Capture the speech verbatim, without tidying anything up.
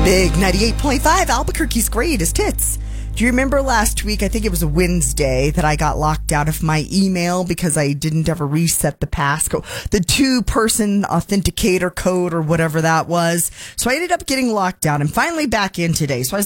Big ninety-eight point five, Albuquerque's greatest hits. Do you remember last week, I think it was a Wednesday, that I got locked out of my email because I didn't ever reset the passcode, the two-person authenticator code or whatever that was. So I ended up getting locked out and finally back in today. So I was